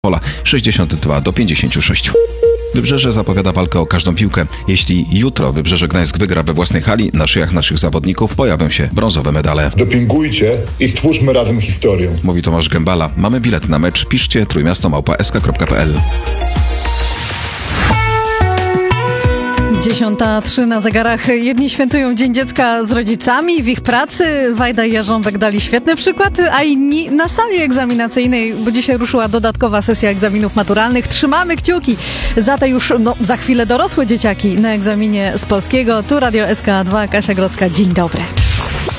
Pola 62-56. Wybrzeże zapowiada walkę o każdą piłkę. Jeśli jutro Wybrzeże Gdańsk wygra we własnej hali, na szyjach naszych zawodników pojawią się brązowe medale. Dopingujcie i stwórzmy razem historię. Mówi Tomasz Gębala. Mamy bilet na mecz. Piszcie trójmiasto@sk.pl. 10:03 na zegarach. Jedni świętują Dzień Dziecka z rodzicami w ich pracy. Wajda i Jarząbek dali świetny przykład, a inni na sali egzaminacyjnej, bo dzisiaj ruszyła dodatkowa sesja egzaminów maturalnych. Trzymamy kciuki za te już za chwilę dorosłe dzieciaki na egzaminie z polskiego. Tu Radio SK2, Kasia Grodzka. Dzień dobry.